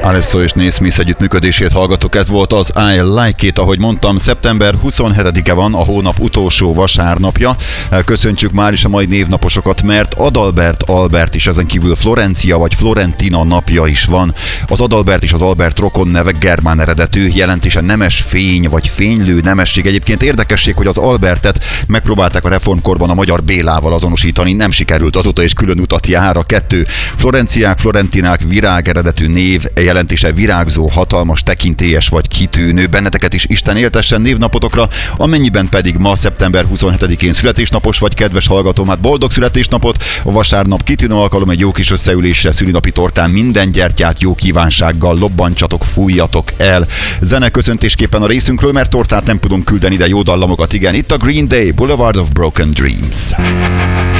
Alesso és Naismith együttműködését hallgatok, ez volt az I Like It, ahogy mondtam, szeptember 27-e van, a hónap utolsó vasárnapja. Köszöntsük már is a mai névnaposokat, mert Adalbert Albert is, ezen kívül Florencia vagy Florentina napja is van. Az Adalbert és az Albert rokon nevek germán eredetű, jelentése nemes fény vagy fénylő nemesség. Egyébként érdekesség, hogy az Albertet megpróbálták a reformkorban a magyar Bélával azonosítani, nem sikerült, azóta is külön utat jár a kettő. Florenciák, Florentinák virág eredetű név, jelentése virágzó, hatalmas, tekintélyes vagy kitűnő. Benneteket is Isten éltessen névnapotokra, amennyiben pedig ma szeptember 27-én születésnapos vagy, kedves hallgatóm, hát boldog születésnapot. A vasárnap kitűnő alkalom egy jó kis összeülésre, szülinapi tortán minden gyertyát jó kívánsággal lobbantsatok, fújjatok el. Zene köszöntésképpen a részünkről, mert tortát nem tudunk küldeni, de jó dallamokat igen. Itt a Green Day, Boulevard of Broken Dreams.